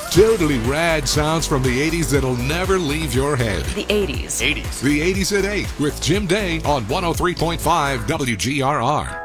Totally rad sounds from the 80s that'll never leave your head. The 80s. The 80s at 8 with Jim Day on 103.5 WGRR.